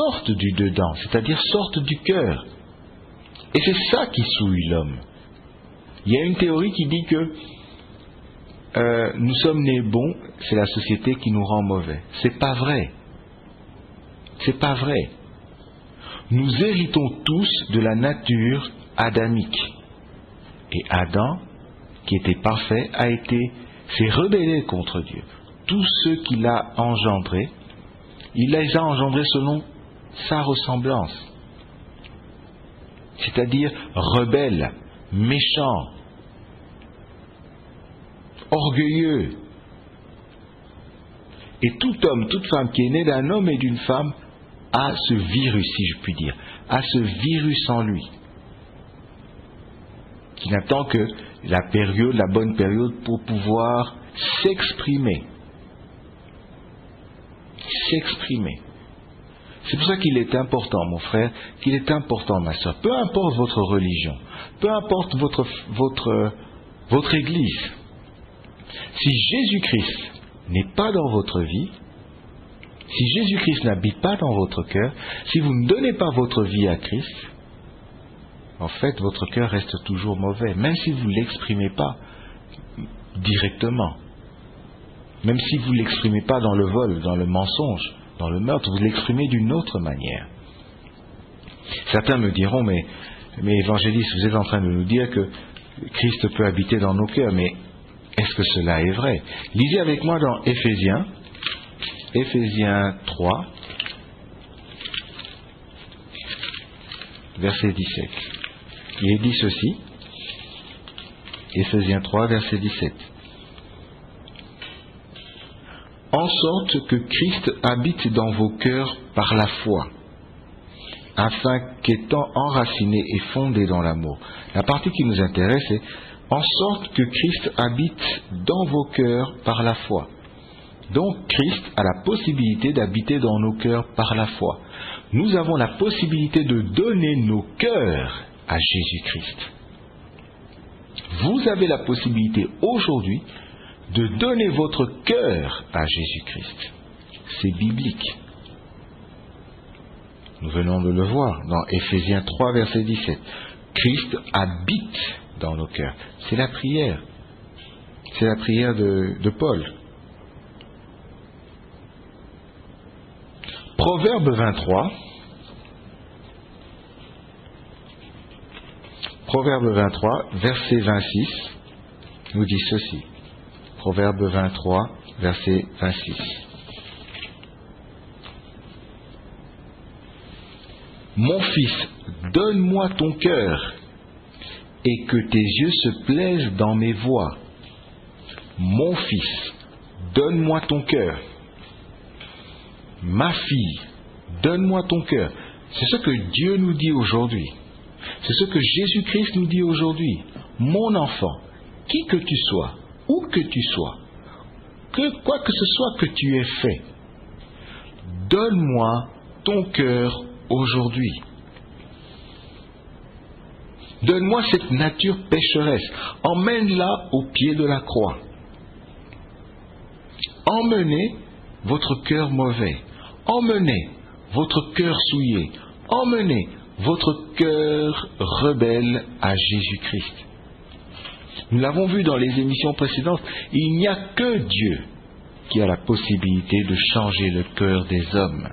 sortent du dedans, c'est-à-dire sortent du cœur. Et c'est ça qui souille l'homme. Il y a une théorie qui dit que nous sommes nés bons, c'est la société qui nous rend mauvais. C'est pas vrai. C'est pas vrai. Nous héritons tous de la nature adamique. Et Adam, qui était parfait, s'est rebellé contre Dieu. Tous ceux qu'il a engendrés, il les a engendrés selon sa ressemblance. C'est-à-dire rebelles, méchants, orgueilleux. Et tout homme, toute femme qui est né d'un homme et d'une femme a ce virus, si je puis dire, a ce virus en lui, qui n'attend que la bonne période pour pouvoir s'exprimer. C'est pour ça qu'il est important, mon frère, qu'il est important, ma soeur, peu importe votre religion, peu importe votre église, si Jésus-Christ n'est pas dans votre vie, si Jésus-Christ n'habite pas dans votre cœur, si vous ne donnez pas votre vie à Christ, en fait, votre cœur reste toujours mauvais, même si vous ne l'exprimez pas directement. Même si vous ne l'exprimez pas dans le vol, dans le mensonge, dans le meurtre, vous l'exprimez d'une autre manière. Certains me diront, mais évangéliste, vous êtes en train de nous dire que Christ peut habiter dans nos cœurs, mais est-ce que cela est vrai? Lisez avec moi dans Éphésiens 3, verset 17. Il est dit ceci, Éphésiens 3, verset 17. En sorte que Christ habite dans vos cœurs par la foi, afin qu'étant enraciné et fondé dans l'amour. La partie qui nous intéresse est en sorte que Christ habite dans vos cœurs par la foi. Donc Christ a la possibilité d'habiter dans nos cœurs par la foi. Nous avons la possibilité de donner nos cœurs à Jésus-Christ. Vous avez la possibilité aujourd'hui de donner votre cœur à Jésus-Christ. C'est biblique. Nous venons de le voir dans Éphésiens 3, verset 17. Christ habite dans nos cœurs. C'est la prière. C'est la prière de Paul. Proverbe 23. Proverbe 23, verset 26, nous dit ceci. Proverbe 23, verset 26. Mon fils, donne-moi ton cœur, et que tes yeux se plaisent dans mes voies. Mon fils, donne-moi ton cœur. Ma fille, donne-moi ton cœur. C'est ce que Dieu nous dit aujourd'hui. C'est ce que Jésus-Christ nous dit aujourd'hui. Mon enfant, qui que tu sois, où que tu sois, quoi que ce soit que tu aies fait, donne-moi ton cœur aujourd'hui. Donne-moi cette nature pécheresse. Emmène-la au pied de la croix. Emmenez votre cœur mauvais. Emmenez votre cœur souillé. Emmenez votre cœur rebelle à Jésus-Christ. Nous l'avons vu dans les émissions précédentes, il n'y a que Dieu qui a la possibilité de changer le cœur des hommes.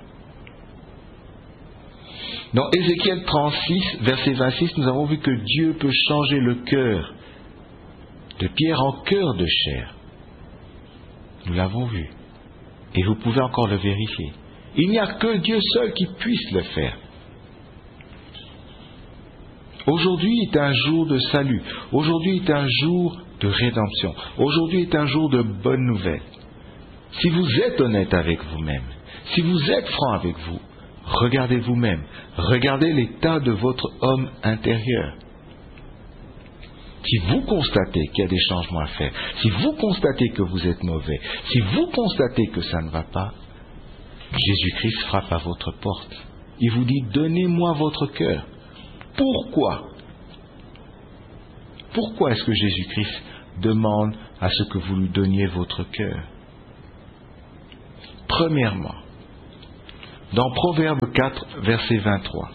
Dans Ézéchiel 36, verset 26, nous avons vu que Dieu peut changer le cœur de pierre en cœur de chair. Nous l'avons vu. Et vous pouvez encore le vérifier. Il n'y a que Dieu seul qui puisse le faire. Aujourd'hui est un jour de salut. Aujourd'hui est un jour de rédemption. Aujourd'hui est un jour de bonnes nouvelles. Si vous êtes honnête avec vous-même, si vous êtes franc avec vous, regardez vous-même. Regardez l'état de votre homme intérieur. Si vous constatez qu'il y a des changements à faire, si vous constatez que vous êtes mauvais, si vous constatez que ça ne va pas, Jésus-Christ frappe à votre porte. Il vous dit, donnez-moi votre cœur. Pourquoi? Pourquoi est-ce que Jésus-Christ demande à ce que vous lui donniez votre cœur? Premièrement, dans Proverbe 4, verset 23.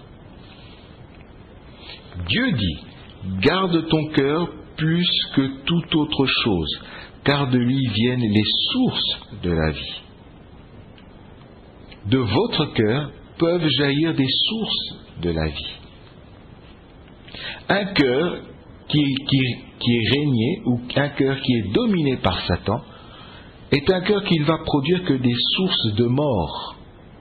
Dieu dit, garde ton cœur plus que toute autre chose, car de lui viennent les sources de la vie. De votre cœur peuvent jaillir des sources de la vie. Un cœur qui est régné, ou un cœur qui est dominé par Satan, est un cœur qui ne va produire que des sources de mort.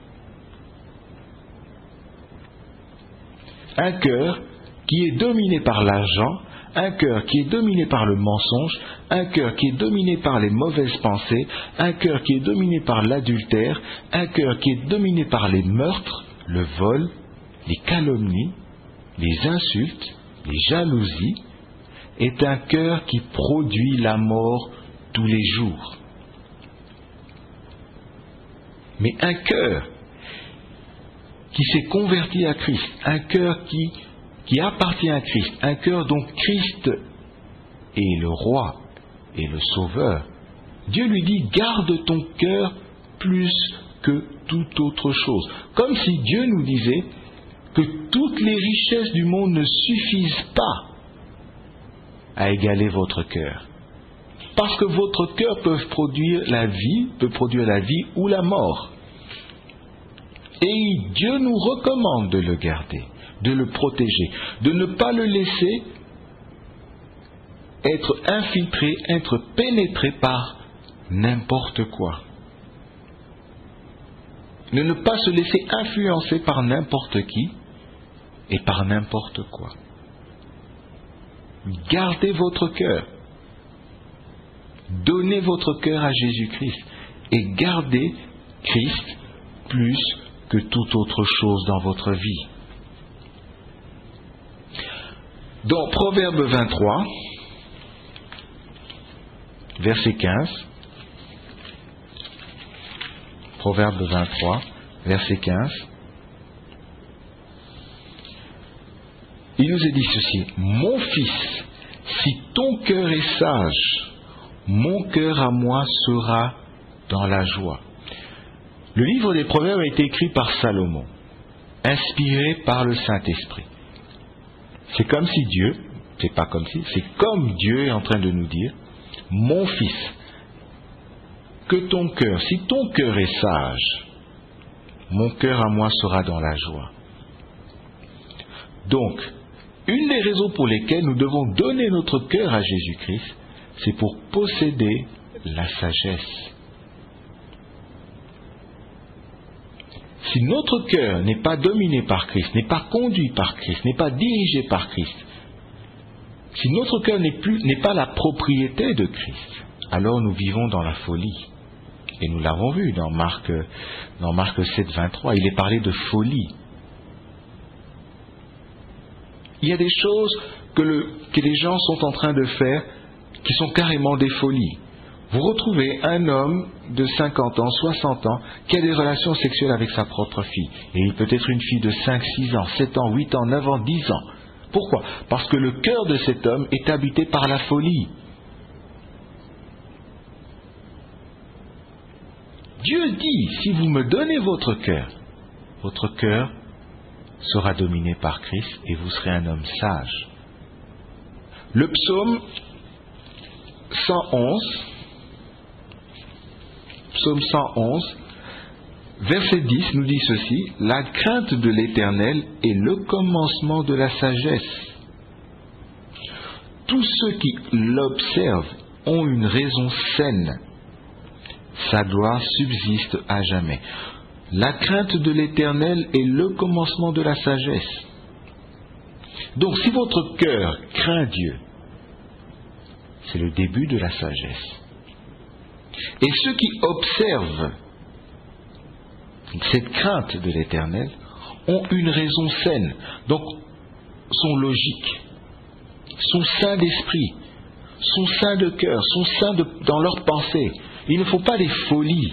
Un cœur qui est dominé par l'argent, un cœur qui est dominé par le mensonge, un cœur qui est dominé par les mauvaises pensées, un cœur qui est dominé par l'adultère, un cœur qui est dominé par les meurtres, le vol, les calomnies, les insultes, les jalousies, est un cœur qui produit la mort tous les jours. Mais un cœur qui s'est converti à Christ, un cœur qui appartient à Christ, un cœur dont Christ est le roi et le sauveur, Dieu lui dit, garde ton cœur plus que toute autre chose. Comme si Dieu nous disait que toutes les richesses du monde ne suffisent pas à égaler votre cœur. Parce que votre cœur peut produire la vie ou la mort. Et Dieu nous recommande de le garder, de le protéger, de ne pas le laisser être infiltré, être pénétré par n'importe quoi. De ne pas se laisser influencer par n'importe qui et par n'importe quoi. Gardez votre cœur. Donnez votre cœur à Jésus-Christ et gardez Christ plus que toute autre chose dans votre vie. Dans Proverbe 23, verset 15, Proverbe 23, verset 15, il nous est dit ceci, « Mon fils, si ton cœur est sage, mon cœur à moi sera dans la joie. » Le livre des Proverbes a été écrit par Salomon, inspiré par le Saint-Esprit. C'est comme si Dieu, c'est pas comme si, c'est comme Dieu est en train de nous dire, « Mon fils, que ton cœur, si ton cœur est sage, mon cœur à moi sera dans la joie. » Donc, une des raisons pour lesquelles nous devons donner notre cœur à Jésus-Christ, c'est pour posséder la sagesse. Si notre cœur n'est pas dominé par Christ, n'est pas conduit par Christ, n'est pas dirigé par Christ, si notre cœur n'est pas la propriété de Christ, alors nous vivons dans la folie. Et nous l'avons vu dans Marc 7, 23, il est parlé de folie. Il y a des choses que les gens sont en train de faire qui sont carrément des folies. Vous retrouvez un homme de 50 ans, 60 ans, qui a des relations sexuelles avec sa propre fille. Et il peut être une fille de 5, 6 ans, 7 ans, 8 ans, 9 ans, 10 ans. Pourquoi ? Parce que le cœur de cet homme est habité par la folie. Dieu dit, si vous me donnez votre cœur sera dominé par Christ et vous serez un homme sage. Le psaume 111, verset 10 nous dit ceci, « La crainte de l'Éternel est le commencement de la sagesse. Tous ceux qui l'observent ont une raison saine. Sa gloire subsiste à jamais. » La crainte de l'Éternel est le commencement de la sagesse. Donc, si votre cœur craint Dieu, c'est le début de la sagesse. Et ceux qui observent cette crainte de l'Éternel ont une raison saine, donc sont logiques, sont sains d'esprit, sont sains de cœur, sont sains dans leurs pensées. Il ne faut pas des folies,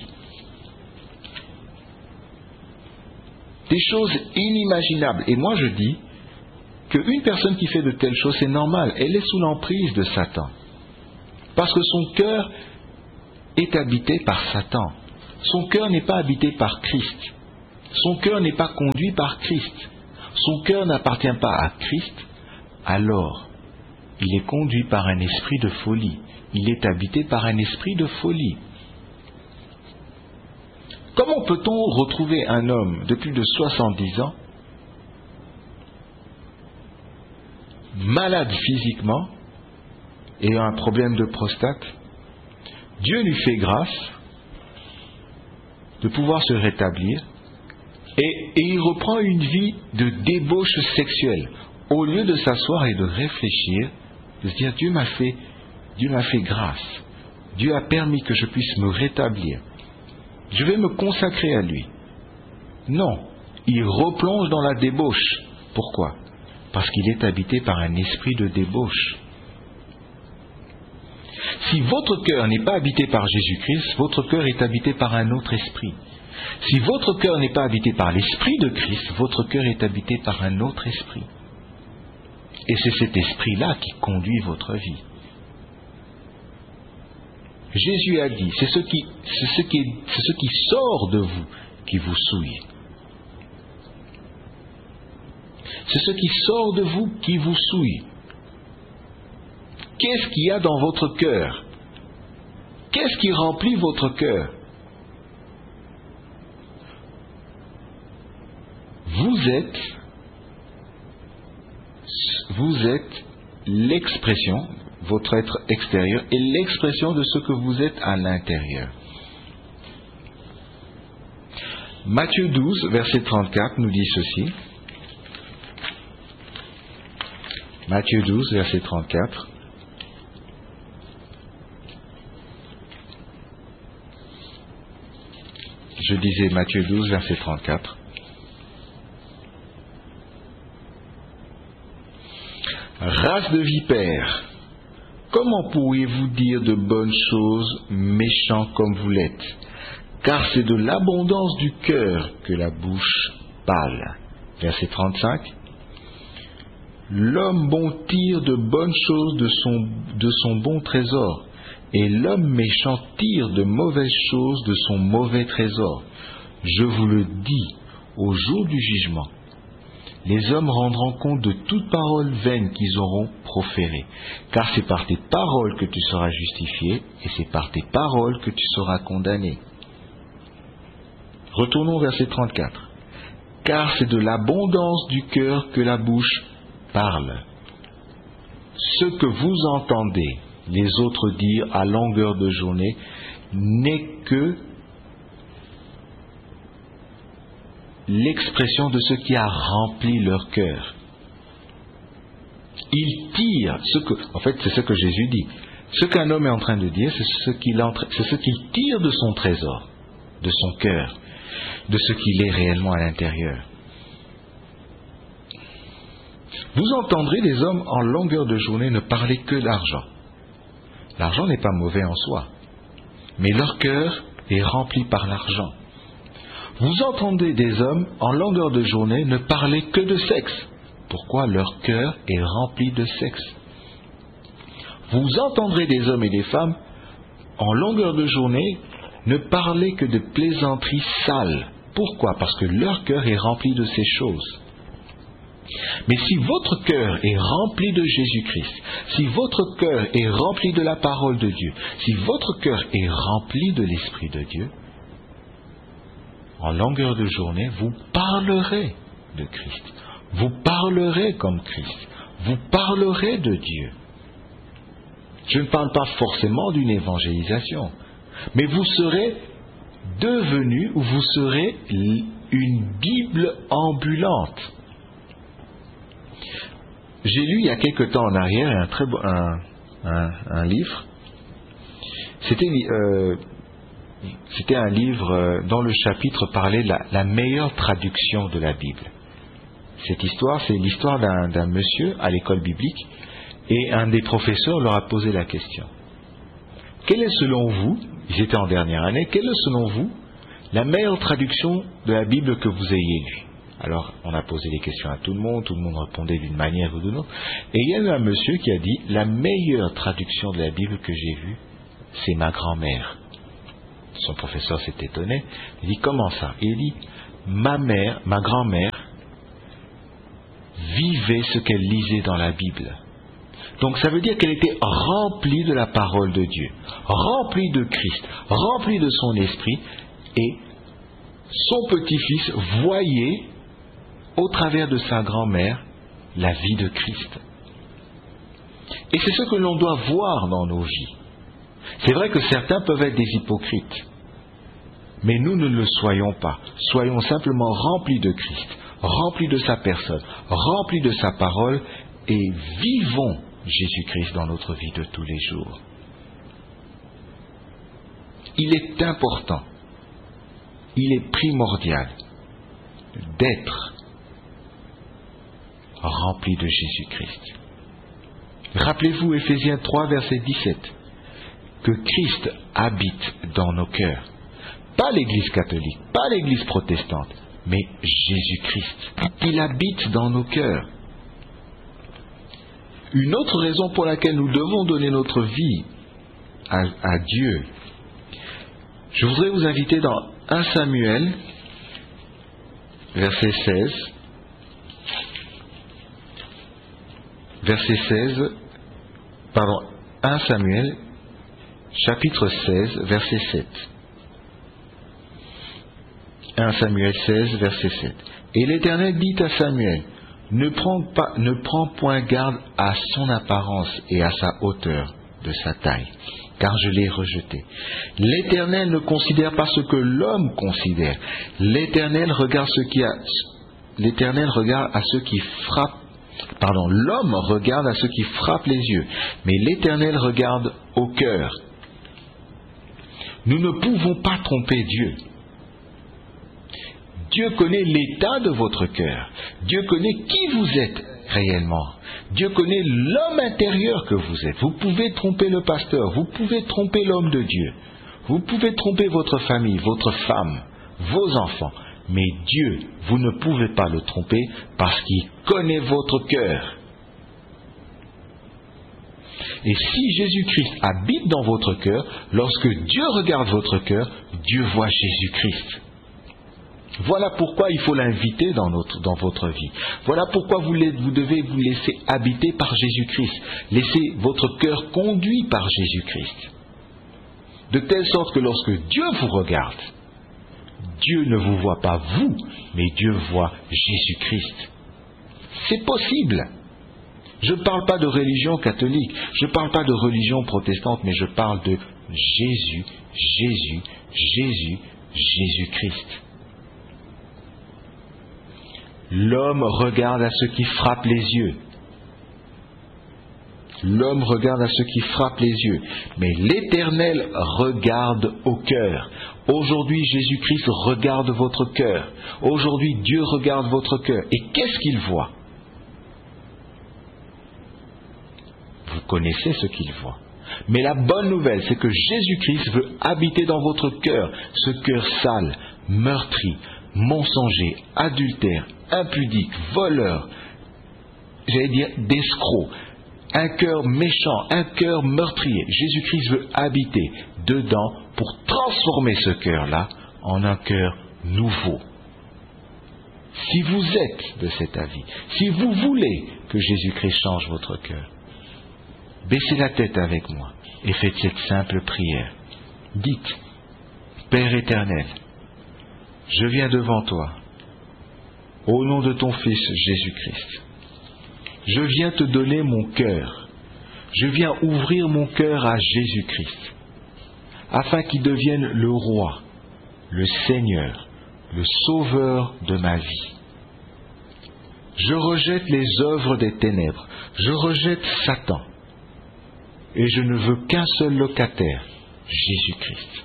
des choses inimaginables. Et moi je dis qu'une personne qui fait de telles choses, c'est normal, elle est sous l'emprise de Satan. Parce que son cœur est habité par Satan. Son cœur n'est pas habité par Christ. son cœur n'est pas conduit par Christ, son cœur n'appartient pas à Christ, alors il est conduit par un esprit de folie, il est habité par un esprit de folie. Comment peut-on retrouver un homme de plus de 70 ans, malade physiquement, ayant un problème de prostate? Dieu lui fait grâce de pouvoir se rétablir et il reprend une vie de débauche sexuelle. Au lieu de s'asseoir et de réfléchir, de se dire Dieu m'a fait grâce, Dieu a permis que je puisse me rétablir, je vais me consacrer à lui. Non, il replonge dans la débauche. Pourquoi? Parce qu'il est habité par un esprit de débauche. Si votre cœur n'est pas habité par Jésus-Christ, votre cœur est habité par un autre esprit. Si votre cœur n'est pas habité par l'esprit de Christ, votre cœur est habité par un autre esprit. Et c'est cet esprit-là qui conduit votre vie. Jésus a dit, c'est ce qui sort de vous qui vous souille. C'est ce qui sort de vous qui vous souille. Qu'est-ce qu'il y a dans votre cœur? Qu'est-ce qui remplit votre cœur? Vous êtes l'expression, votre être extérieur est l'expression de ce que vous êtes à l'intérieur. Matthieu 12, verset 34 nous dit ceci. Matthieu 12, verset 34. Je disais Matthieu 12, verset 34. Race de vipères, comment pourriez-vous dire de bonnes choses, méchants comme vous l'êtes? Car c'est de l'abondance du cœur que la bouche parle. Verset 35. L'homme bon tire de bonnes choses de son bon trésor, et l'homme méchant tire de mauvaises choses de son mauvais trésor. Je vous le dis, au jour du jugement, les hommes rendront compte de toute parole vaine qu'ils auront proférée, car c'est par tes paroles que tu seras justifié, et c'est par tes paroles que tu seras condamné. Retournons au verset 34. Car c'est de l'abondance du cœur que la bouche parle. Ce que vous entendez les autres dire à longueur de journée n'est que l'expression de ce qui a rempli leur cœur. Ils tirent, en fait c'est ce que Jésus dit, ce qu'un homme est en train de dire, c'est ce qu'il tire de son trésor, de son cœur, de ce qu'il est réellement à l'intérieur. Vous entendrez les hommes en longueur de journée ne parler que d'argent. L'argent n'est pas mauvais en soi, mais leur cœur est rempli par l'argent. Vous entendez des hommes en longueur de journée ne parler que de sexe. Pourquoi? Leur cœur est rempli de sexe. Vous entendrez des hommes et des femmes en longueur de journée ne parler que de plaisanteries sales. Pourquoi? Parce que leur cœur est rempli de ces choses. Mais si votre cœur est rempli de Jésus-Christ, si votre cœur est rempli de la parole de Dieu, si votre cœur est rempli de l'Esprit de Dieu, en longueur de journée, vous parlerez de Christ. Vous parlerez comme Christ. Vous parlerez de Dieu. Je ne parle pas forcément d'une évangélisation, mais vous serez devenu, ou vous serez une Bible ambulante. J'ai lu il y a quelque temps en arrière un livre. C'était un livre dont le chapitre parlait de la meilleure traduction de la Bible. Cette histoire, c'est l'histoire d'un monsieur à l'école biblique, et un des professeurs leur a posé la question. Quelle est selon vous, ils étaient en dernière année, quelle est selon vous la meilleure traduction de la Bible que vous ayez lue? Alors, on a posé des questions à tout le monde répondait d'une manière ou d'une autre, et il y a eu un monsieur qui a dit, la meilleure traduction de la Bible que j'ai vue, c'est ma grand-mère. Son professeur s'est étonné, il dit, comment ça? Et il dit, ma grand-mère, vivait ce qu'elle lisait dans la Bible. Donc ça veut dire qu'elle était remplie de la parole de Dieu, remplie de Christ, remplie de son esprit, et son petit-fils voyait au travers de sa grand-mère la vie de Christ. Et c'est ce que l'on doit voir dans nos vies. C'est vrai que certains peuvent être des hypocrites, mais nous ne le soyons pas. Soyons simplement remplis de Christ, remplis de sa personne, remplis de sa parole, et vivons Jésus-Christ dans notre vie de tous les jours. Il est important, il est primordial d'être rempli de Jésus-Christ. Rappelez-vous Éphésiens 3, verset 17, que Christ habite dans nos cœurs. Pas l'Église catholique, pas l'Église protestante, mais Jésus-Christ. Il habite dans nos cœurs. Une autre raison pour laquelle nous devons donner notre vie à Dieu, je voudrais vous inviter dans 1 Samuel, verset 16, verset 16, 1 Samuel, chapitre 16, verset 7. 1 Samuel 16, verset 7. Et l'Éternel dit à Samuel, ne prends point garde à son apparence et à sa hauteur de sa taille, car je l'ai rejeté. L'Éternel ne considère pas ce que l'homme considère. L'Éternel regarde à ceux qui frappent. L'homme regarde à ceux qui frappent les yeux, mais l'Éternel regarde au cœur. Nous ne pouvons pas tromper Dieu. Dieu connaît l'état de votre cœur. Dieu connaît qui vous êtes réellement. Dieu connaît l'homme intérieur que vous êtes. Vous pouvez tromper le pasteur, vous pouvez tromper l'homme de Dieu, vous pouvez tromper votre famille, votre femme, vos enfants. Mais Dieu, vous ne pouvez pas le tromper parce qu'il connaît votre cœur. Et si Jésus-Christ habite dans votre cœur, lorsque Dieu regarde votre cœur, Dieu voit Jésus-Christ. Voilà pourquoi il faut l'inviter dans votre vie. Voilà pourquoi vous devez vous laisser habiter par Jésus-Christ. Laissez votre cœur conduit par Jésus-Christ. De telle sorte que lorsque Dieu vous regarde, Dieu ne vous voit pas vous, mais Dieu voit Jésus-Christ. C'est possible. Je ne parle pas de religion catholique, je ne parle pas de religion protestante, mais je parle de Jésus-Christ. L'homme regarde à ceux qui frappent les yeux. L'homme regarde à ceux qui frappent les yeux. Mais l'Éternel regarde au cœur. Aujourd'hui, Jésus-Christ regarde votre cœur. Aujourd'hui, Dieu regarde votre cœur. Et qu'est-ce qu'il voit? Vous connaissez ce qu'il voit. Mais la bonne nouvelle, c'est que Jésus-Christ veut habiter dans votre cœur. Ce cœur sale, meurtri, mensonger, adultère, impudique, voleur, j'allais dire d'escroc, un cœur méchant, un cœur meurtrier. Jésus-Christ veut habiter dedans pour transformer ce cœur-là en un cœur nouveau. Si vous êtes de cet avis, si vous voulez que Jésus-Christ change votre cœur, baissez la tête avec moi et faites cette simple prière. Dites, Père éternel, je viens devant toi, au nom de ton Fils Jésus-Christ. Je viens te donner mon cœur. Je viens ouvrir mon cœur à Jésus-Christ, afin qu'il devienne le roi, le Seigneur, le Sauveur de ma vie. Je rejette les œuvres des ténèbres, je rejette Satan, et je ne veux qu'un seul locataire, Jésus-Christ.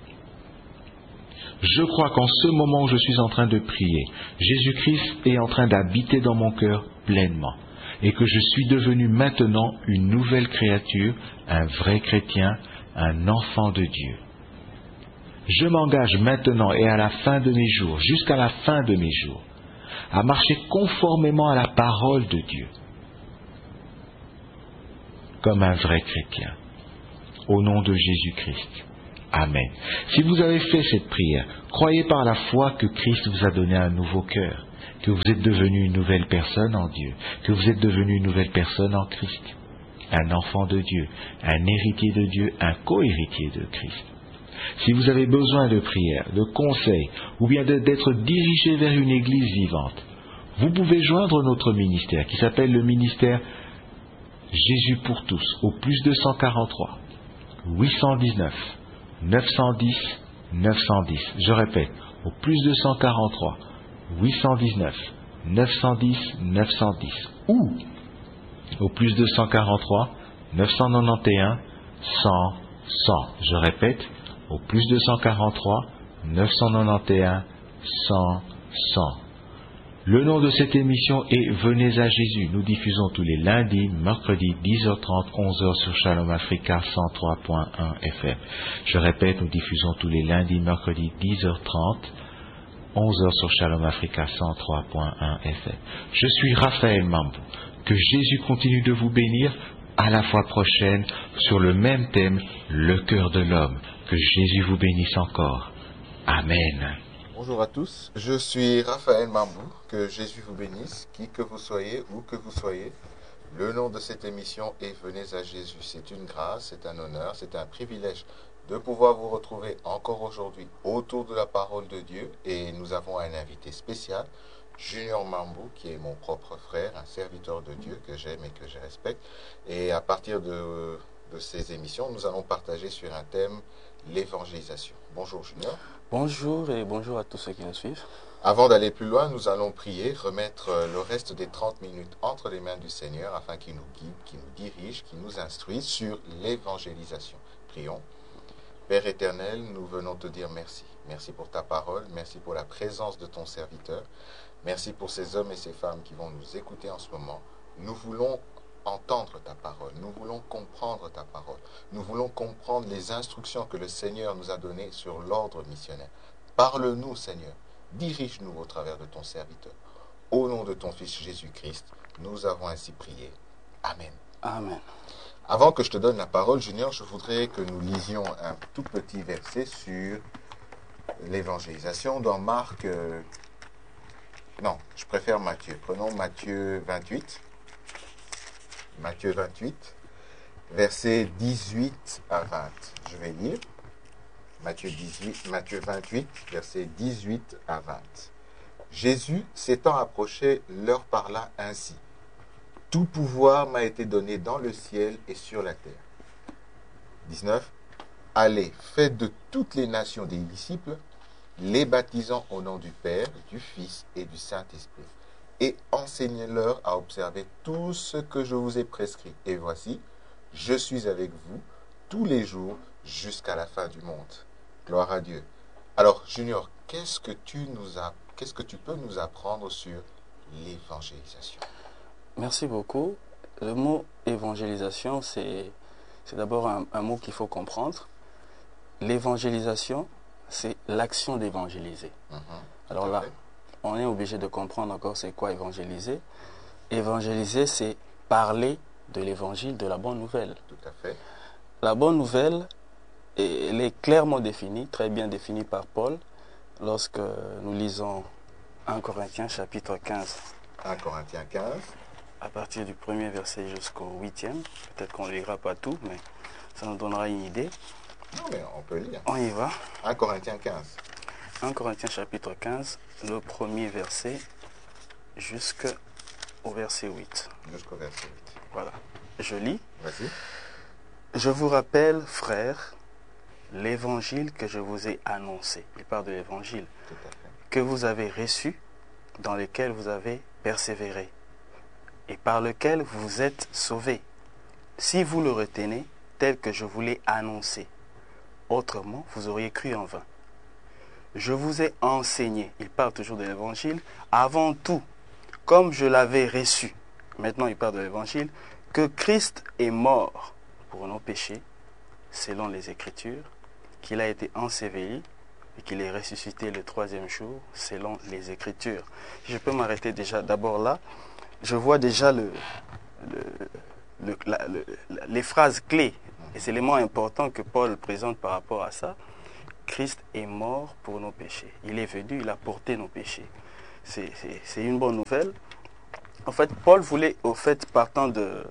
Je crois qu'en ce moment où je suis en train de prier, Jésus-Christ est en train d'habiter dans mon cœur pleinement, et que je suis devenu maintenant une nouvelle créature, un vrai chrétien, un enfant de Dieu. Je m'engage maintenant et à la fin de mes jours, jusqu'à la fin de mes jours, à marcher conformément à la parole de Dieu, comme un vrai chrétien, au nom de Jésus-Christ. Amen. Si vous avez fait cette prière, croyez par la foi que Christ vous a donné un nouveau cœur, que vous êtes devenu une nouvelle personne en Dieu, que vous êtes devenu une nouvelle personne en Christ, un enfant de Dieu, un héritier de Dieu, un co-héritier de Christ. Si vous avez besoin de prière, de conseils, ou bien d'être dirigé vers une église vivante, vous pouvez joindre notre ministère, qui s'appelle le ministère Jésus pour tous, au plus 243 819 910 910. Je répète, au plus 243 819 910 910. Ou au plus 243 991 100 100. Je répète, au plus 243 991 100 100. Le nom de cette émission est Venez à Jésus. Nous diffusons tous les lundis, mercredis, 10h30, 11h sur Shalom Africa 103.1 FM. Je répète, nous diffusons tous les lundis, mercredis, 10h30, 11h sur Shalom Africa 103.1 FM. Je suis Raphaël Mambou. Que Jésus continue de vous bénir. À la fois prochaine, sur le même thème, le cœur de l'homme. Que Jésus vous bénisse encore. Amen. Bonjour à tous, je suis Raphaël Mambou, que Jésus vous bénisse, qui que vous soyez, où que vous soyez. Le nom de cette émission est Venez à Jésus. C'est une grâce, c'est un honneur, c'est un privilège de pouvoir vous retrouver encore aujourd'hui autour de la parole de Dieu. Et nous avons un invité spécial, Junior Mambou, qui est mon propre frère, un serviteur de Dieu que j'aime et que je respecte. Et à partir de ces émissions, nous allons partager sur un thème, l'évangélisation. Bonjour Junior. Bonjour et bonjour à tous ceux qui nous suivent. Avant d'aller plus loin, nous allons prier, remettre le reste des 30 minutes entre les mains du Seigneur afin qu'il nous guide, qu'il nous dirige, qu'il nous instruise sur l'évangélisation. Prions. Père éternel, nous venons te dire merci. Merci pour ta parole, merci pour la présence de ton serviteur. Merci pour ces hommes et ces femmes qui vont nous écouter en ce moment. Nous voulons entendre ta parole, nous voulons comprendre ta parole, nous voulons comprendre les instructions que le Seigneur nous a données sur l'ordre missionnaire. Parle-nous, Seigneur, dirige-nous au travers de ton serviteur. Au nom de ton Fils Jésus-Christ, nous avons ainsi prié. Amen. Amen. Avant que je te donne la parole, Junior, je voudrais que nous lisions un tout petit verset sur l'évangélisation dans Marc... Non, je préfère Matthieu. Prenons Matthieu 28. Matthieu 28, versets 18 à 20. Je vais lire. Matthieu 28, versets 18 à 20. Jésus, s'étant approché, leur parla ainsi. Tout pouvoir m'a été donné dans le ciel et sur la terre. 19. Allez, faites de toutes les nations des disciples, les baptisant au nom du Père, du Fils et du Saint-Esprit. Et enseignez-leur à observer tout ce que je vous ai prescrit. Et voici, je suis avec vous tous les jours jusqu'à la fin du monde. Gloire à Dieu. Alors, Junior, qu'est-ce que tu peux nous apprendre sur l'évangélisation? Merci beaucoup. Le mot évangélisation, c'est d'abord un mot qu'il faut comprendre. L'évangélisation, c'est l'action d'évangéliser. Alors là, on est obligé de comprendre encore c'est quoi évangéliser. Évangéliser, c'est parler de l'évangile, de la bonne nouvelle. Tout à fait. La bonne nouvelle, elle est clairement définie, très bien définie par Paul, lorsque nous lisons 1 Corinthiens chapitre 15. 1 Corinthiens 15. À partir du premier verset jusqu'au 8e. Peut-être qu'on ne lira pas tout, mais ça nous donnera une idée. Non, mais on peut lire. On y va. 1 Corinthiens 15. 1 Corinthiens chapitre 15, le premier verset jusqu'au verset 8. Jusqu'au verset 8. Voilà. Je lis. Vas-y. Je vous rappelle, frères, l'évangile que je vous ai annoncé. Il parle de l'évangile. Tout à fait. Que vous avez reçu, dans lequel vous avez persévéré, et par lequel vous êtes sauvés, si vous le retenez tel que je vous l'ai annoncé. Autrement, vous auriez cru en vain. Je vous ai enseigné, il parle toujours de l'évangile, avant tout, comme je l'avais reçu. Maintenant, il parle de l'évangile, que Christ est mort pour nos péchés, selon les Écritures, qu'il a été enseveli et qu'il est ressuscité le troisième jour, selon les Écritures. Je peux m'arrêter déjà d'abord là. Je vois déjà les phrases clés Et c'est l'élément important que Paul présente par rapport à ça. Christ est mort pour nos péchés. Il est venu, il a porté nos péchés. C'est une bonne nouvelle. En fait, Paul voulait, partant de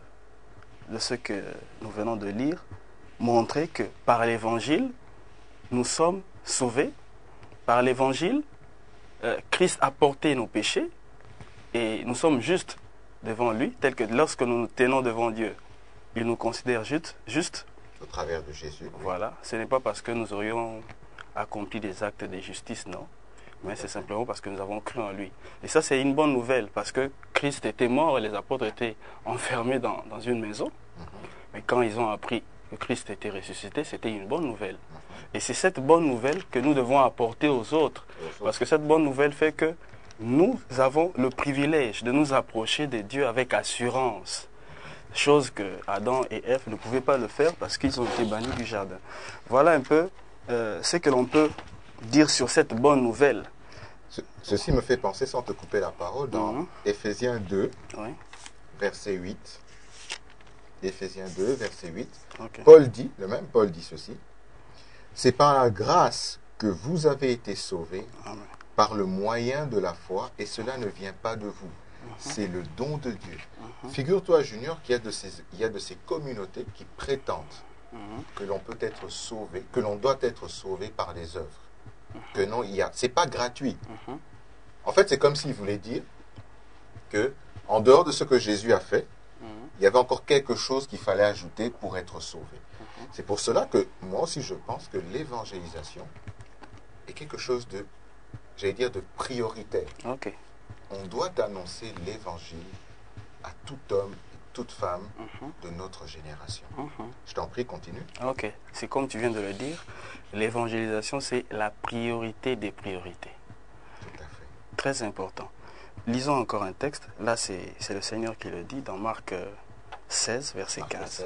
ce que nous venons de lire, montrer que par l'évangile, nous sommes sauvés. Par l'évangile, Christ a porté nos péchés et nous sommes justes devant lui, tel que lorsque nous nous tenons devant Dieu, il nous considère justes. Au travers de Jésus. Voilà, ce n'est pas parce que nous aurions accompli des actes de justice, non, mais c'est simplement parce que nous avons cru en lui. Et ça, c'est une bonne nouvelle, parce que Christ était mort et les apôtres étaient enfermés dans une maison. Mais quand ils ont appris que Christ était ressuscité, c'était une bonne nouvelle. Et c'est cette bonne nouvelle que nous devons apporter aux autres. Parce que cette bonne nouvelle fait que nous avons le privilège de nous approcher de Dieu avec assurance. Chose que Adam et Ève ne pouvaient pas le faire parce qu'ils ont été bannis du jardin. Voilà un peu ce que l'on peut dire sur cette bonne nouvelle. Ceci me fait penser, sans te couper la parole, dans Éphésiens 2, Oui. verset 8. Éphésiens 2, verset 8. Ok. Le même Paul dit ceci. C'est par la grâce que vous avez été sauvés Amen. par le moyen de la foi, et cela ne vient pas de vous. C'est le don de Dieu. Figure-toi, Junior, qu'il y a de ces communautés qui prétendent que l'on peut être sauvé, que l'on doit être sauvé par les œuvres. Que non, c'est pas gratuit. En fait, c'est comme s'ils voulaient dire que, en dehors de ce que Jésus a fait, il y avait encore quelque chose qu'il fallait ajouter pour être sauvé. C'est pour cela que moi aussi je pense que l'évangélisation est quelque chose de, j'allais dire, de prioritaire. Ok. On doit annoncer l'évangile à tout homme et toute femme de notre génération. Je t'en prie, continue. Ok. C'est comme tu viens de le dire, l'évangélisation, c'est la priorité des priorités. Tout à fait. Très important. Lisons encore un texte. Là, c'est le Seigneur qui le dit dans Marc 16, verset 15.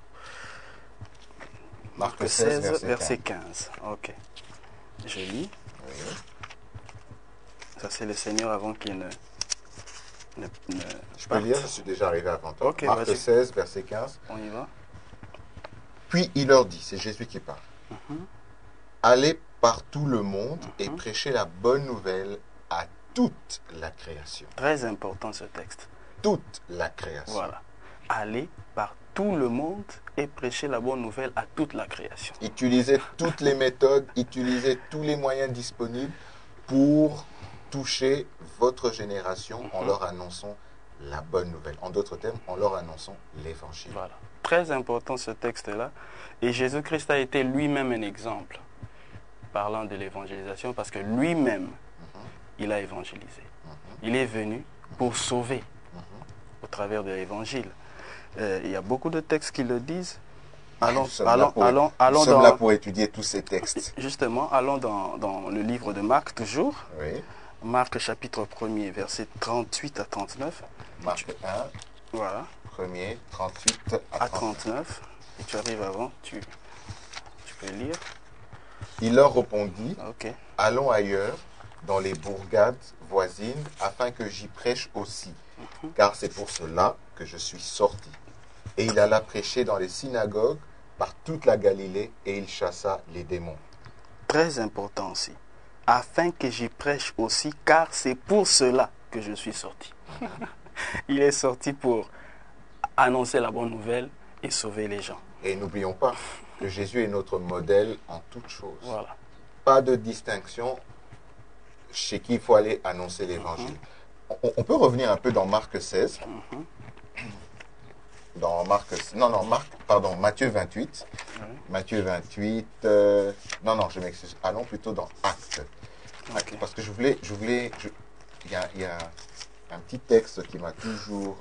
Marc 16, verset 15. Ok. Je lis. Oui. Ça, c'est le Seigneur avant qu'il ne Je peux lire, je suis déjà arrivé avant toi. Ok, Marc vas-y. 16, verset 15. On y va. Puis il leur dit, c'est Jésus qui parle, allez par tout le monde et prêchez la bonne nouvelle à toute la création. Très important ce texte. Toute la création. Voilà. Allez par tout le monde et prêcher la bonne nouvelle à toute la création. Utilisez toutes les méthodes, utilisez tous les moyens disponibles pour toucher votre génération en leur annonçant la bonne nouvelle. En d'autres termes, en leur annonçant l'évangile. Voilà. Très important ce texte-là. Et Jésus-Christ a été lui-même un exemple parlant de l'évangélisation parce que lui-même, il a évangélisé. Il est venu pour sauver au travers de l'évangile. Il y a beaucoup de textes qui le disent. Allons là pour étudier tous ces textes. Justement, allons dans le livre de Marc toujours. Oui. Marc chapitre 1er, versets 38 à 39. Marc 1, Voilà. 1er, 38 à À 39. 39. Et tu arrives avant, tu peux lire. Il leur répondit, Ok. allons ailleurs, dans les bourgades voisines, afin que j'y prêche aussi, car c'est pour cela que je suis sorti. Et il alla prêcher dans les synagogues par toute la Galilée, et il chassa les démons. Très important aussi. Afin que j'y prêche aussi, car c'est pour cela que je suis sorti. Il est sorti pour annoncer la bonne nouvelle et sauver les gens. Et n'oublions pas que Jésus est notre modèle en toutes choses. Voilà. Pas de distinction chez qui il faut aller annoncer l'évangile. On peut revenir un peu dans Marc 16. Dans Matthieu 28. Matthieu 28. Je m'excuse. Allons plutôt dans Actes. Ok. Parce que il y a un petit texte qui m'a toujours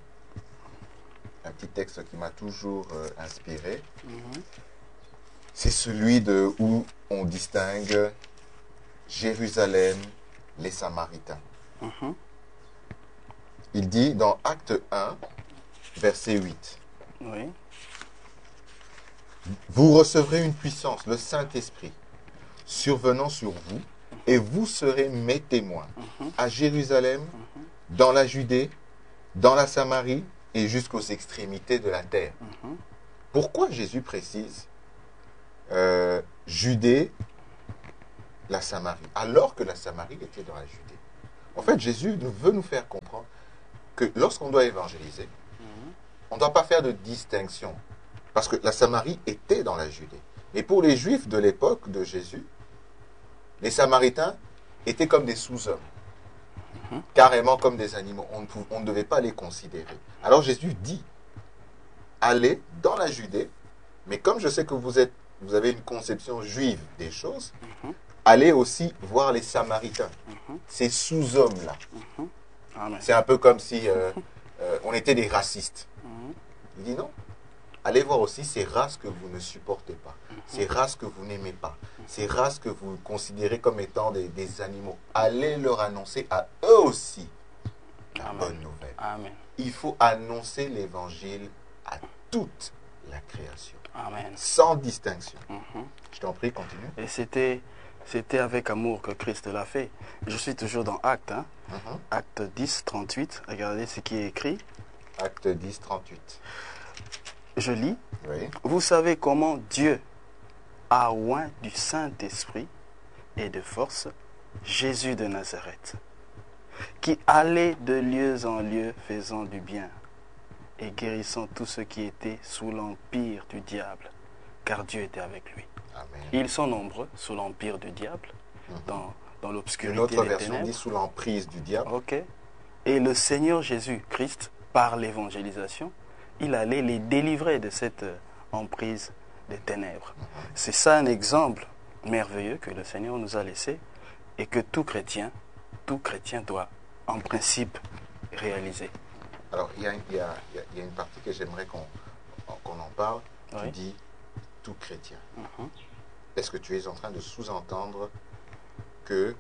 inspiré. C'est celui où on distingue Jérusalem, les Samaritains. Il dit dans Acte 1, verset 8. Oui. Vous recevrez une puissance, le Saint-Esprit, survenant sur vous, et vous serez mes témoins à Jérusalem, dans la Judée, dans la Samarie et jusqu'aux extrémités de la terre. Pourquoi Jésus précise Judée, la Samarie, alors que la Samarie était dans la Judée? En fait, Jésus veut nous faire comprendre que lorsqu'on doit évangéliser, on ne doit pas faire de distinction. Parce que la Samarie était dans la Judée. Mais pour les Juifs de l'époque de Jésus, les Samaritains étaient comme des sous-hommes. Carrément comme des animaux. On ne devait pas les considérer. Alors Jésus dit, allez dans la Judée, mais comme je sais que vous avez une conception juive des choses, allez aussi voir les Samaritains, ces sous-hommes-là. C'est un peu comme si on était des racistes. Il dit non, allez voir aussi ces races que vous ne supportez pas, ces races que vous n'aimez pas, ces races que vous considérez comme étant des animaux. Allez leur annoncer à eux aussi la bonne nouvelle. Amen. Il faut annoncer l'évangile à toute la création, Amen. sans distinction. Je t'en prie, continue. Et c'était avec amour que Christ l'a fait. Je suis toujours dans Actes, hein? Acte 10, 38. Regardez ce qui est écrit. Acte 10, 38. Je lis. Oui. Vous savez comment Dieu a oint du Saint-Esprit et de force Jésus de Nazareth, qui allait de lieu en lieu faisant du bien et guérissant tous ceux qui étaient sous l'empire du diable, car Dieu était avec lui. Amen. Ils sont nombreux sous l'empire du diable, dans Une l'obscurité autre des version ténèbres. dit sous l'emprise du diable. Ok. Et le Seigneur Jésus-Christ, par l'évangélisation, il allait les délivrer de cette emprise des ténèbres. C'est ça un exemple merveilleux que le Seigneur nous a laissé et que tout chrétien doit en principe réaliser. Alors, il y a une partie que j'aimerais qu'on en parle. Oui. Tu dis tout chrétien. Est-ce que tu es en train de sous-entendre que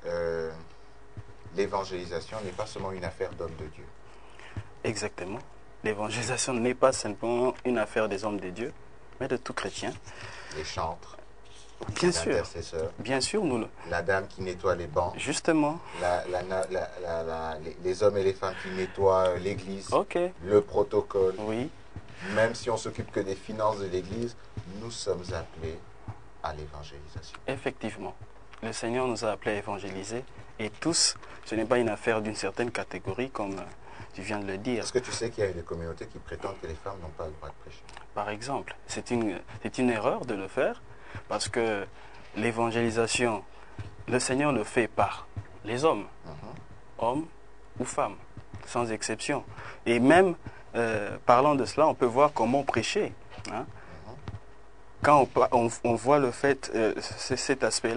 l'évangélisation n'est pas seulement une affaire d'hommes de Dieu? Exactement. L'évangélisation n'est pas simplement une affaire des hommes de Dieu, mais de tout chrétien. Les chantres, Bien les sûr. intercesseurs, Bien sûr, nous le... la dame qui nettoie les bancs, Justement. les hommes et les femmes qui nettoient l'église, Ok. le protocole. Oui. Même si on s'occupe que des finances de l'église, nous sommes appelés à l'évangélisation. Effectivement. Le Seigneur nous a appelés à évangéliser et tous, ce n'est pas une affaire d'une certaine catégorie comme tu viens de le dire. Est-ce que tu sais qu'il y a des communautés qui prétendent que les femmes n'ont pas le droit de prêcher? Par exemple, c'est une erreur de le faire parce que l'évangélisation, le Seigneur le fait par les hommes, hommes ou femmes, sans exception. Et même, parlant de cela, on peut voir comment prêcher. Hein. Quand on voit le fait, cet aspect-là,